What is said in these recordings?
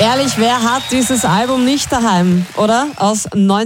Ehrlich, wer hat dieses Album nicht daheim, oder? Aus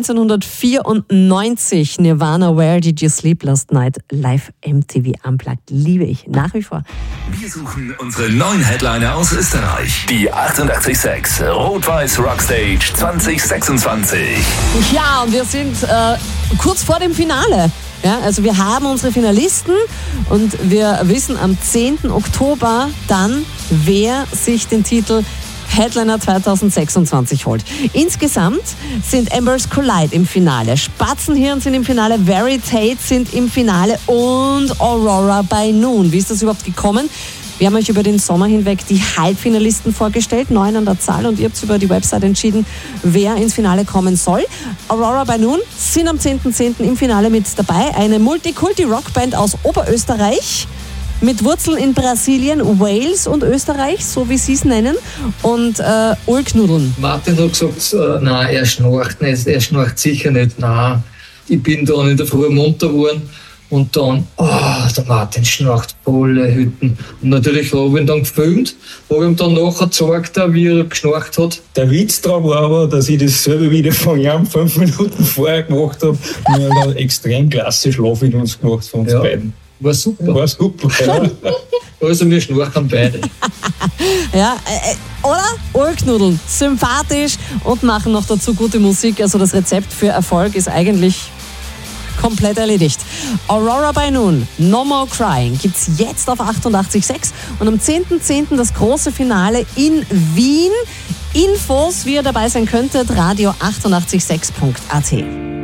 1994, Nirvana, Where Did You Sleep Last Night, live MTV Unplugged, liebe ich nach wie vor. Wir suchen unsere neuen Headliner aus Österreich. Die 886 Rot-Weiß Rockstage 2026. Ja, und wir sind kurz vor dem Finale. Ja, also wir haben unsere Finalisten und wir wissen am 10. Oktober dann, wer sich den Titel Headliner 2026 holt. Insgesamt sind Embers Collide im Finale, Spatzenhirn sind im Finale, Veritate sind im Finale und Aurora by Noon. Wie ist das überhaupt gekommen? Wir haben euch über den Sommer hinweg die Halbfinalisten vorgestellt, 9 an der Zahl, und ihr habt über die Website entschieden, wer ins Finale kommen soll. Aurora by Noon sind am 10.10. im Finale mit dabei, eine Multikulti-Rockband aus Oberösterreich, mit Wurzeln in Brasilien, Wales und Österreich, so wie sie es nennen, und Urknuddeln. Martin hat gesagt, nein, er schnarcht nicht, er schnarcht sicher nicht, nein. Ich bin dann in der Früh munter geworden und dann, der Martin schnarcht volle Hütten. Und natürlich habe ich ihn dann gefilmt, habe ihm dann nachher gezeigt, wie er geschnarcht hat. Der Witz daran war aber, dass ich das selber wieder von ihm 5 Minuten vorher gemacht habe. Wir haben einen extrem klasse Schlaf in uns gemacht von uns beiden. War super. War super, ja. Also wir schnarchen beide. Ja, oder? Urknuddeln, sympathisch und machen noch dazu gute Musik. Also das Rezept für Erfolg ist eigentlich komplett erledigt. Aurora by Noon, No More Crying gibt's jetzt auf 88.6 und am 10.10. das große Finale in Wien. Infos, wie ihr dabei sein könntet, radio886.at.